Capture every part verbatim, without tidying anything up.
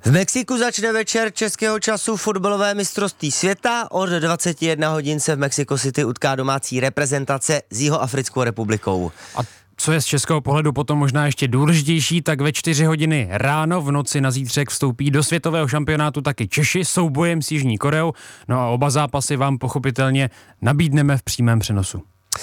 V Mexiku začne večer českého času fotbalové mistrovství světa. Od dvacet jedna hodin se v Mexico City utká domácí reprezentace s Jihoafrickou republikou. A co je z českého pohledu potom možná ještě důležitější, tak ve čtyři hodiny ráno v noci na zítřek vstoupí do světového šampionátu taky Češi soubojem s Jižní Koreou. No a oba zápasy vám pochopitelně nabídneme v přímém přenosu.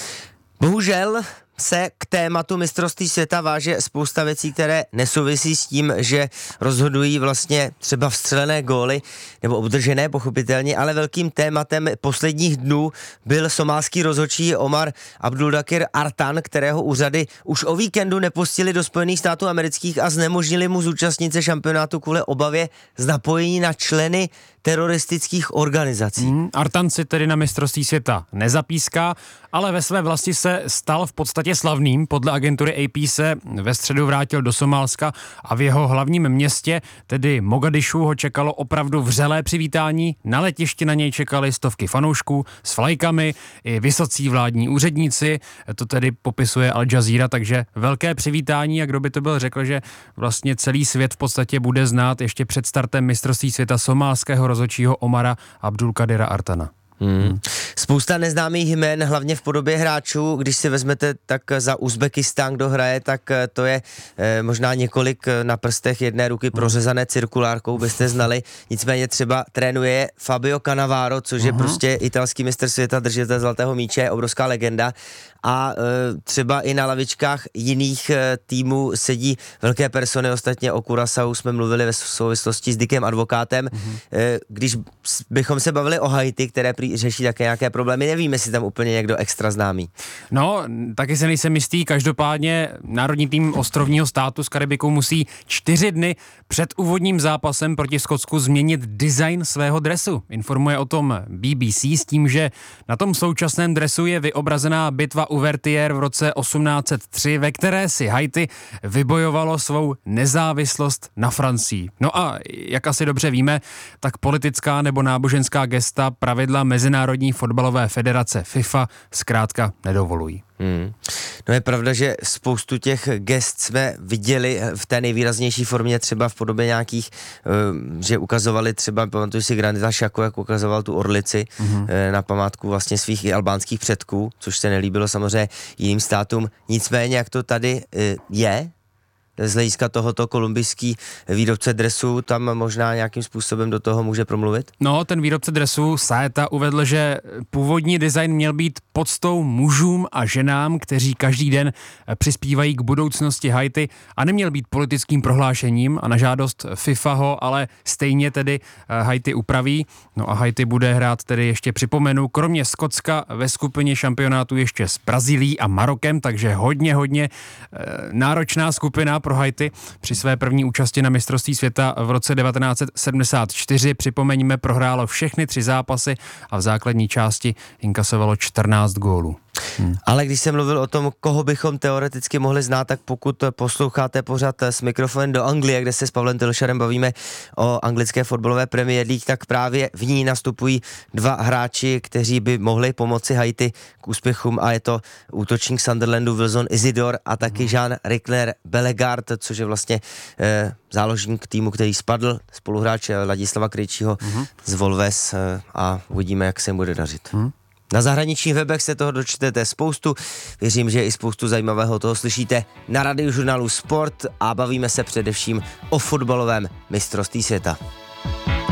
Bohužel se k tématu mistrovství světa váže spousta věcí, které nesouvisí s tím, že rozhodují vlastně třeba vstřelené góly nebo obdržené pochopitelně, ale velkým tématem posledních dnů byl somálský rozhodčí Omar Abduldakir Artan, kterého úřady už o víkendu nepustili do Spojených států amerických a znemožnili mu zúčastnit se šampionátu kvůli obavě z napojení na členy teroristických organizací. Hmm, Artan si tedy na mistrovství světa nezapíská, ale ve své vlasti se stal v podstatě slavným. Podle agentury A P se ve středu vrátil do Somálska a v jeho hlavním městě, tedy Mogadišu, ho čekalo opravdu vřelé přivítání. Na letišti na něj čekali stovky fanoušků s flajkami i vysocí vládní úředníci. To tedy popisuje Al Jazeera, takže velké přivítání, a kdo by to byl řekl, že vlastně celý svět v podstatě bude znát ještě před startem mistrovství světa somálského rozhodčího Omara Abdulkadira Artana. Hmm. Spousta neznámých jmen, hlavně v podobě hráčů. Když si vezmete, tak za Uzbekistán, kdo hraje, tak to je eh, možná několik na prstech jedné ruky prořezané cirkulárkou, byste znali. Nicméně třeba trénuje Fabio Cannavaro, což je uh-huh. prostě italský mistr světa, držitel zlatého míče, obrovská legenda. A e, třeba i na lavičkách jiných e, týmů sedí velké persony, ostatně o Curaçao jsme mluvili ve souvislosti s Dickem Advokátem. Mm-hmm. E, když bychom se bavili o Haiti, které prý řeší také nějaké problémy, nevíme, jestli tam úplně někdo extra známý. No, taky se nejsem jistý, každopádně národní tým ostrovního státu s Karibikou musí čtyři dny před úvodním zápasem proti Skotsku změnit design svého dresu. Informuje o tom B B C s tím, že na tom současném dresu je vyobrazená bitva u Vertier v roce osmnáct set tři, ve které si Haiti vybojovalo svou nezávislost na Francii. No a jak asi dobře víme, tak politická nebo náboženská gesta pravidla Mezinárodní fotbalové federace FIFA zkrátka nedovolují. Hmm. No je pravda, že spoustu těch gest jsme viděli v té nejvýraznější formě, třeba v podobě nějakých, že ukazovali třeba, pamatuju si Granita Xhaka, jak ukazoval tu orlici mm-hmm. na památku vlastně svých i albánských předků, což se nelíbilo samozřejmě jiným státům. Nicméně, jak to tady je, z hlediska tohoto kolumbijský výrobce dresů tam možná nějakým způsobem do toho může promluvit? No, ten výrobce dresů Saeta uvedl, že původní design měl být poctou mužům a ženám, kteří každý den přispívají k budoucnosti Haiti, a neměl být politickým prohlášením, a na žádost FIFA ho ale stejně tedy Haiti upraví. No a Haiti bude hrát tedy, ještě připomenu, kromě Skotska ve skupině šampionátu ještě s Brazílií a Marokem, takže hodně, hodně e, náročná skupina pro Haiti. Při své první účasti na mistrovství světa v roce devatenáct set sedmdesát čtyři, připomeňme, prohrálo všechny tři zápasy a v základní části inkasovalo čtrnáct gólů. Hmm. Ale když jsem mluvil o tom, koho bychom teoreticky mohli znát, tak pokud posloucháte pořad s mikrofonem do Anglie, kde se s Pavlem Tilšarem bavíme o anglické fotbalové Premier League, tak právě v ní nastupují dva hráči, kteří by mohli pomoci Haiti k úspěchům, a je to útočník Sunderlandu Wilson Isidore a taky hmm. Jean Rickner Bellegarde, což je vlastně eh, záložník týmu, který spadl, spoluhráč Ladislava Krejčího hmm. z Wolves, eh, a uvidíme, jak se jim bude dařit. Hmm. Na zahraničních webech se toho dočtete spoustu, věřím, že i spoustu zajímavého toho slyšíte na Radiožurnálu Sport, a bavíme se především o fotbalovém mistrovství světa.